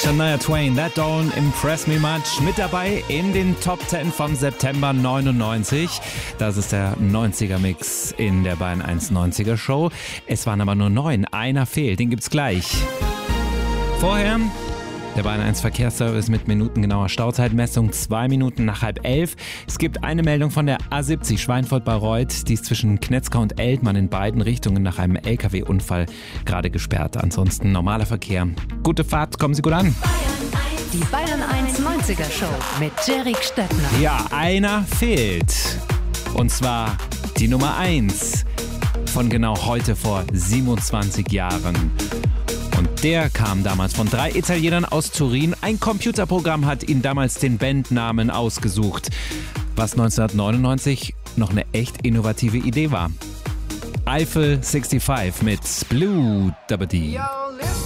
Shania Twain, That Don't Impress Me Much, mit dabei in den Top 10 vom September 99. Das ist der 90er-Mix in der Bayern 1 90er Show. Es waren aber nur 9, einer fehlt, den gibt's gleich. Vorher der Bayern 1 Verkehrsservice mit minutengenauer Stauzeitmessung, 2 Minuten nach 10:30. Es gibt eine Meldung von der A70 Schweinfurt-Bayreuth, die ist zwischen Knetzka und Eltmann in beiden Richtungen nach einem LKW-Unfall gerade gesperrt. Ansonsten normaler Verkehr. Gute Fahrt, kommen Sie gut an. Die Bayern 1 90er Show mit Jerik Stettner. Ja, einer fehlt. Und zwar die Nummer 1 von genau heute vor 27 Jahren. Und der kam damals von 3 Italienern aus Turin. Ein Computerprogramm hat ihn damals den Bandnamen ausgesucht, was 1999 noch eine echt innovative Idee war. Eiffel 65 mit Blue Dabba Dee.